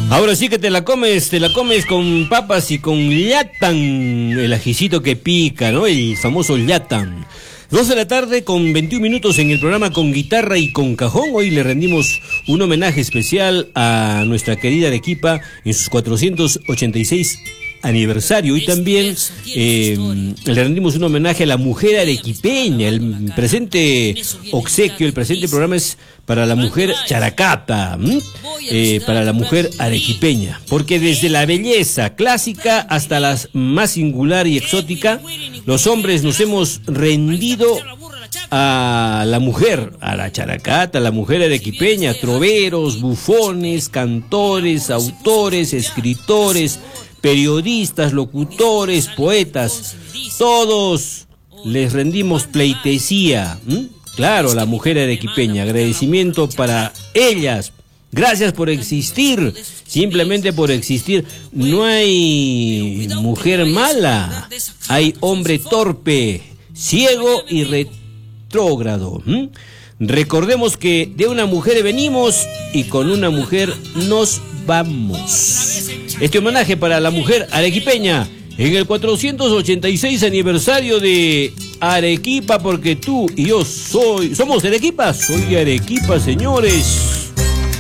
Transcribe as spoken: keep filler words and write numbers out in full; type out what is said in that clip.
Ahora sí que te la comes, te la comes con papas y con llatan, el ajicito que pica, ¿no? El famoso llatan. Dos de la tarde con veintiún minutos en el programa Con Guitarra y con Cajón. Hoy le rendimos un homenaje especial a nuestra querida Arequipa en sus cuatrocientos ochenta y seis aniversario. Y también eh, le rendimos un homenaje a la mujer arequipeña. El presente obsequio, el presente programa es para la mujer characata, eh, para la mujer arequipeña, porque desde la belleza clásica hasta la más singular y exótica, los hombres nos hemos rendido a la mujer, a la characata, a la mujer arequipeña, troveros, bufones, cantores, autores, escritores, periodistas, locutores, poetas, todos les rendimos pleitesía. ¿Mm? Claro, la mujer arequipeña, agradecimiento para ellas. Gracias por existir, simplemente por existir. No hay mujer mala, hay hombre torpe, ciego y retrógrado. ¿Mm? Recordemos que de una mujer venimos y con una mujer nos vamos. Este homenaje para la mujer arequipeña en el cuatrocientos ochenta y seis aniversario de Arequipa, porque tú y yo soy, somos de Arequipa, soy de Arequipa, señores.